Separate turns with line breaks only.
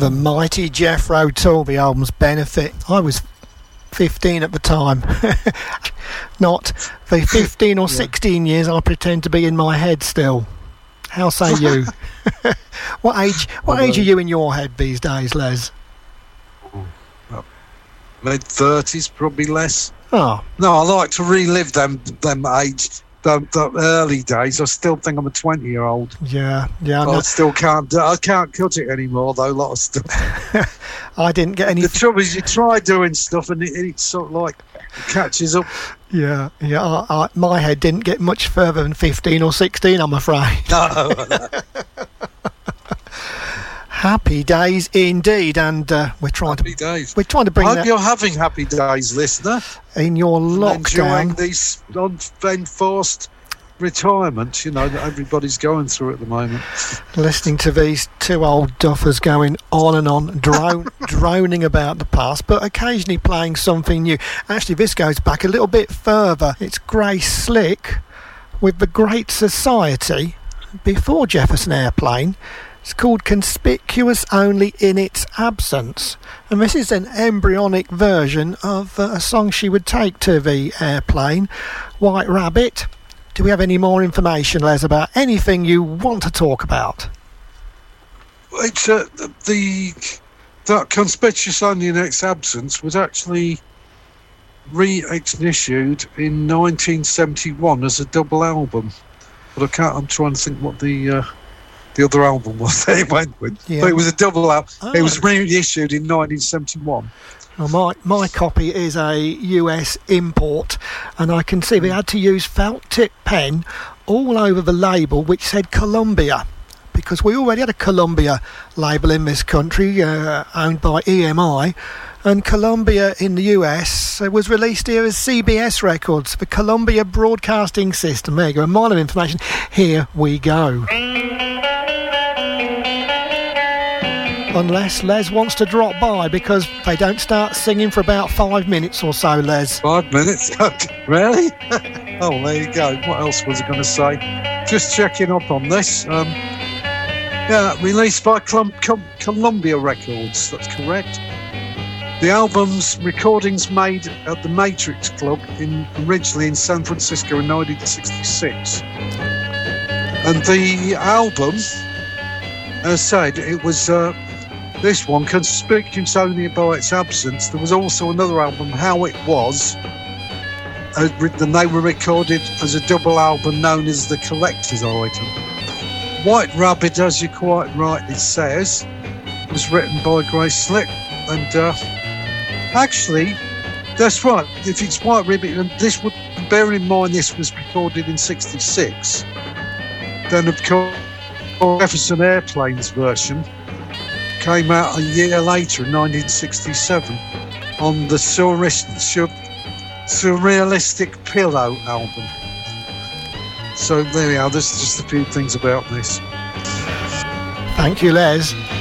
The mighty Jethro Tull, the album's Benefit. I was 15 at the time. Not the 15 or 16 years I pretend to be in my head still. How say you? What age are you in your head these days, Les?
Mid-30s, probably less.
Oh.
No, I like to relive them age, the early days. I still think I'm a 20-year-old.
Yeah.
I still can't. I can't cut it anymore, though. A lot of stuff.
I didn't get any.
The trouble is, you try doing stuff, and it sort of like catches up.
Yeah. My head didn't get much further than 15 or 16, I'm afraid.
No.
Happy days indeed, and we're trying to bring.
I hope you're having happy days, listener.
In your lockdown,
enjoying these unenforced retirement, that everybody's going through at the moment.
Listening to these two old duffers going on and on, droning about the past, but occasionally playing something new. Actually, this goes back a little bit further. It's Grace Slick with The Great Society before Jefferson Airplane. It's called Conspicuous Only in Its Absence, and this is an embryonic version of a song she would take to the airplane, White Rabbit. Do we have any more information, Les, about anything you want to talk about?
It's that Conspicuous Only in Its Absence was actually reissued in 1971 as a double album, but I'm trying to think what the other album was that it went with. Yeah. But it was a double album. Oh. It was reissued in 1971.
Well, my copy is a US import, and I can see they had to use felt tip pen all over the label which said Columbia, because we already had a Columbia label in this country owned by EMI, and Columbia in the US was released here as CBS Records, the Columbia Broadcasting System. There you go, a minor information. Here we go. Unless Les wants to drop by, because they don't start singing for about 5 minutes or so, Les.
5 minutes? Really? Oh, there you go. What else was I going to say? Just checking up on this. Released by Columbia Records, that's correct. The album's recordings made at the Matrix Club originally in San Francisco in 1966. And the album, as I said, it was... this one, Conspicuous Only by Its Absence. There was also another album, How It Was, and they were recorded as a double album known as the Collector's Item. White Rabbit, as you quite rightly says, was written by Grace Slick, and actually, that's right. If it's White Rabbit, and bear in mind this was recorded in '66, then of course Jefferson Airplane's version came out a year later in 1967 on the Surrealistic Pillow album. So there we are. There's just a few things about this.
Thank you, Les.